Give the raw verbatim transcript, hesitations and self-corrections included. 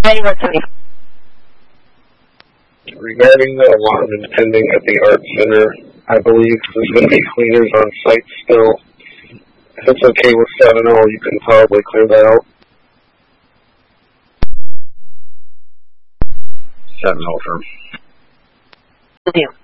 ninety-one seventy-five. Regarding the alarm impending at the Art Center, I believe there's going to be cleaners on site still. If it's okay with seven oh, you can probably clear that out. seven oh, sir. Will do.